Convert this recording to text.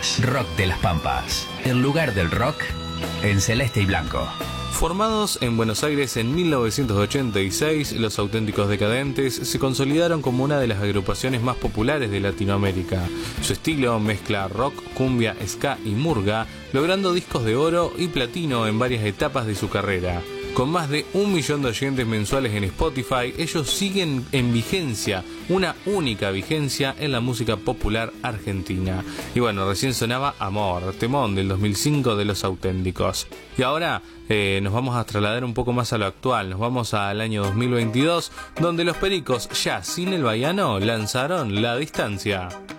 Rock de las Pampas, el lugar del rock en celeste y blanco. Formados en Buenos Aires en 1986, Los Auténticos Decadentes se consolidaron como una de las agrupaciones más populares de Latinoamérica. Su estilo mezcla rock, cumbia, ska y murga, logrando discos de oro y platino en varias etapas de su carrera. Con más de 1 millón de oyentes mensuales en Spotify, ellos siguen en vigencia, una única vigencia en la música popular argentina. Y bueno, recién sonaba Amor, temón del 2005 de Los Auténticos. Y ahora nos vamos a trasladar un poco más a lo actual, nos vamos al año 2022, donde los Pericos, ya sin el Baiano, lanzaron La Distancia.